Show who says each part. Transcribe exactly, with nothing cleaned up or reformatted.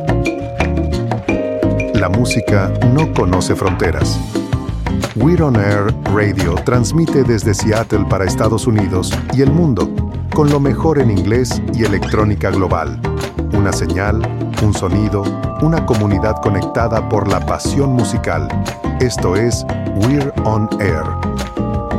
Speaker 1: La música no conoce fronteras. We're on Air Radio transmite desde Seattle para Estados Unidos y el mundo, con lo mejor en inglés y electrónica global. Una señal, un sonido, una comunidad conectada por la pasión musical. Esto es We're on Air.